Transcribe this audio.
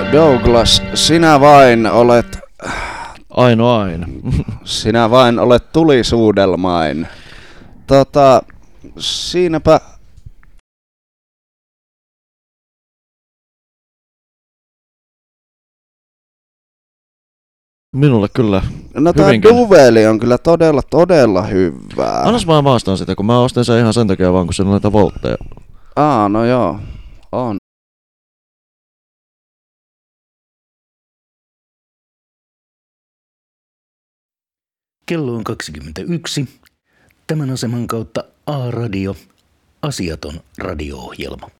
Douglas, sinä vain olet... Ainoain. Sinä vain olet tulisuudelmain. Siinäpä... Minulle kyllä No tää hyvinkin. duveli on kyllä todella hyvää. Annas mä vastaan sitä, kun mä ostin sen ihan sen takia vaan, kun siinä on näitä voltteja. No joo. On. Kello on 21. Tämän aseman kautta A-radio, asiaton radio-ohjelma.